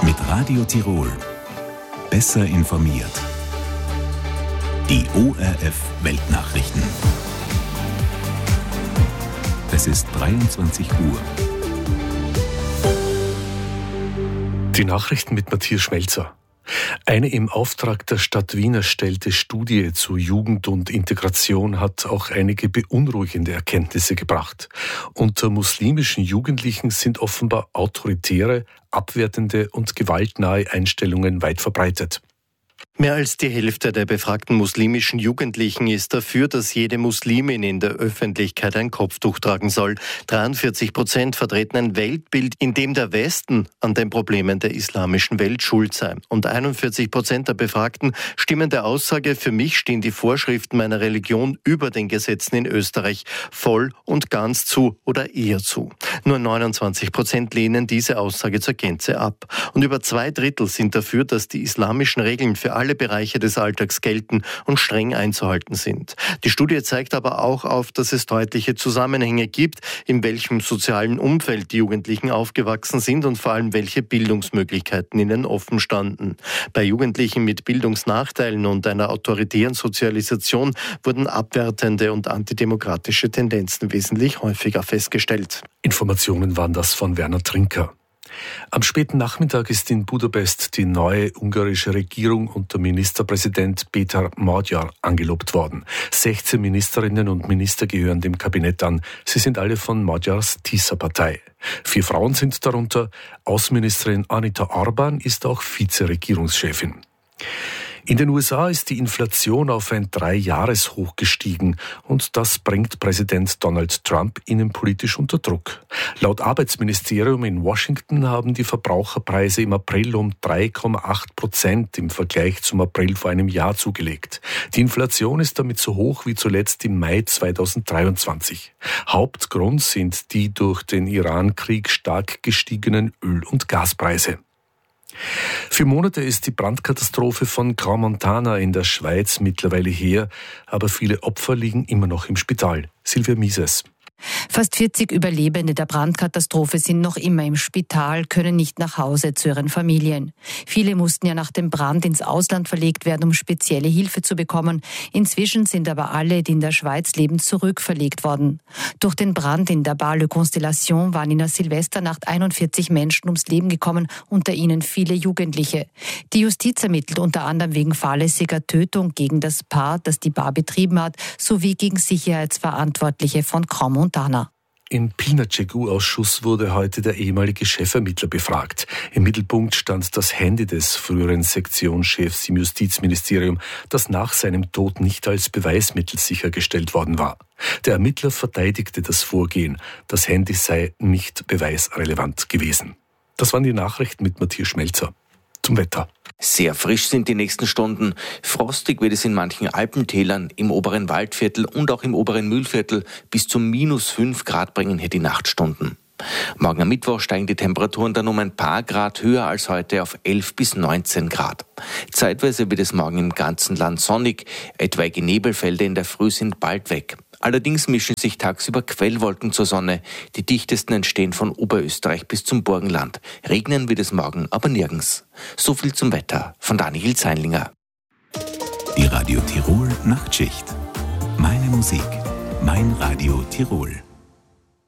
Mit Radio Tirol. Besser informiert. Die ORF Weltnachrichten. Es ist 23 Uhr. Die Nachrichten mit Matthias Schmelzer. Eine im Auftrag der Stadt Wien erstellte Studie zu Jugend und Integration hat auch einige beunruhigende Erkenntnisse gebracht. Unter muslimischen Jugendlichen sind offenbar autoritäre, abwertende und gewaltnahe Einstellungen weit verbreitet. Mehr als die Hälfte der befragten muslimischen Jugendlichen ist dafür, dass jede Muslimin in der Öffentlichkeit ein Kopftuch tragen soll. 43% vertreten ein Weltbild, in dem der Westen an den Problemen der islamischen Welt schuld sei. Und 41% der Befragten stimmen der Aussage, für mich stehen die Vorschriften meiner Religion über den Gesetzen in Österreich voll und ganz zu oder eher zu. Nur 29% lehnen diese Aussage zur Gänze ab. Und über 2/3 sind dafür, dass die islamischen Regeln für alle Bereiche des Alltags gelten und streng einzuhalten sind. Die Studie zeigt aber auch auf, dass es deutliche Zusammenhänge gibt, in welchem sozialen Umfeld die Jugendlichen aufgewachsen sind und vor allem welche Bildungsmöglichkeiten ihnen offen standen. Bei Jugendlichen mit Bildungsnachteilen und einer autoritären Sozialisation wurden abwertende und antidemokratische Tendenzen wesentlich häufiger festgestellt. Informationen waren das von Werner Trinker. Am späten Nachmittag ist in Budapest die neue ungarische Regierung unter Ministerpräsident Péter Magyar angelobt worden. 16 Ministerinnen und Minister gehören dem Kabinett an. Sie sind alle von Magyars Tisza-Partei. 4 Frauen sind darunter. Außenministerin Anita Orban ist auch Vizeregierungschefin. In den USA ist die Inflation auf ein 3-Jahres-Hoch gestiegen und das bringt Präsident Donald Trump innenpolitisch unter Druck. Laut Arbeitsministerium in Washington haben die Verbraucherpreise im April um 3,8% im Vergleich zum April vor einem Jahr zugelegt. Die Inflation ist damit so hoch wie zuletzt im Mai 2023. Hauptgrund sind die durch den Iran-Krieg stark gestiegenen Öl- und Gaspreise. Für Monate ist die Brandkatastrophe von Crans-Montana in der Schweiz mittlerweile her, aber viele Opfer liegen immer noch im Spital. Silvia Mises. Fast 40 Überlebende der Brandkatastrophe sind noch immer im Spital, können nicht nach Hause zu ihren Familien. Viele mussten ja nach dem Brand ins Ausland verlegt werden, um spezielle Hilfe zu bekommen. Inzwischen sind aber alle, die in der Schweiz leben, zurückverlegt worden. Durch den Brand in der Bar Le Constellation waren in der Silvesternacht 41 Menschen ums Leben gekommen, unter ihnen viele Jugendliche. Die Justiz ermittelt unter anderem wegen fahrlässiger Tötung gegen das Paar, das die Bar betrieben hat, sowie gegen Sicherheitsverantwortliche von Crans-Montana. Im Pinacek-Ausschuss wurde heute der ehemalige Chefermittler befragt. Im Mittelpunkt stand das Handy des früheren Sektionschefs im Justizministerium, das nach seinem Tod nicht als Beweismittel sichergestellt worden war. Der Ermittler verteidigte das Vorgehen. Das Handy sei nicht beweisrelevant gewesen. Das waren die Nachrichten mit Matthias Schmelzer. Zum Wetter. Sehr frisch sind die nächsten Stunden. Frostig wird es in manchen Alpentälern, im oberen Waldviertel und auch im oberen Mühlviertel. Bis zu -5 Grad bringen hier die Nachtstunden. Morgen am Mittwoch steigen die Temperaturen dann um ein paar Grad höher als heute auf 11 bis 19 Grad. Zeitweise wird es morgen im ganzen Land sonnig. Etwaige Nebelfelder in der Früh sind bald weg. Allerdings mischen sich tagsüber Quellwolken zur Sonne. Die dichtesten entstehen von Oberösterreich bis zum Burgenland. Regnen wird es morgen aber nirgends. So viel zum Wetter von Daniel Zeinlinger. Die Radio Tirol Nachtschicht. Meine Musik, mein Radio Tirol.